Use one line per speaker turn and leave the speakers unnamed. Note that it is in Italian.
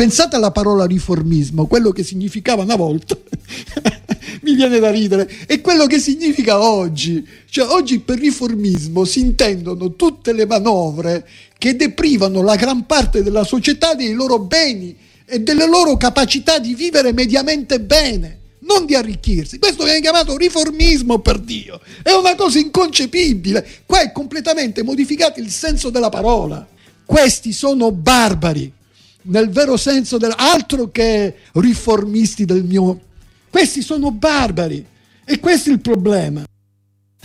Pensate alla parola riformismo, quello che significava una volta, mi viene da ridere, e quello che significa oggi. Cioè oggi per riformismo si intendono tutte le manovre che deprivano la gran parte della società dei loro beni e delle loro capacità di vivere mediamente bene, non di arricchirsi. Questo viene chiamato riformismo, per Dio, è una cosa inconcepibile. Qua è completamente modificato il senso della parola. Questi sono barbari, nel vero senso altro che riformisti del mio. Questi sono barbari, e questo è il problema.